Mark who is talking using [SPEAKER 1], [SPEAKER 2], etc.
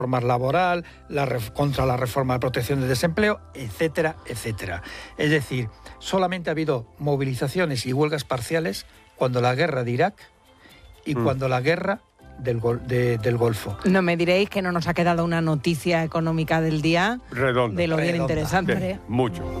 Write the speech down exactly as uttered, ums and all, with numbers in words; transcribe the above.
[SPEAKER 1] reforma laboral, la ref, contra la reforma de protección del desempleo, etcétera, etcétera. Es decir, solamente ha habido movilizaciones y huelgas parciales cuando la guerra de Irak y mm. cuando la guerra del, gol, de, del Golfo.
[SPEAKER 2] No me diréis que no nos ha quedado una noticia económica del día
[SPEAKER 3] redonda,
[SPEAKER 2] de lo bien
[SPEAKER 3] redonda.
[SPEAKER 2] interesante.
[SPEAKER 3] De, mucho.